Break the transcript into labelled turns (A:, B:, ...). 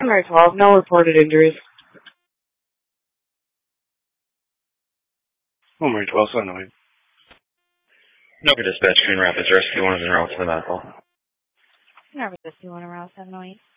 A: Mary 12, no reported injuries.
B: Mary 12, Sun Noise.
C: Nova Dispatch, Green Rapids Rescue 1 is en route to the medical.
D: Nervous Rescue 1 around 708.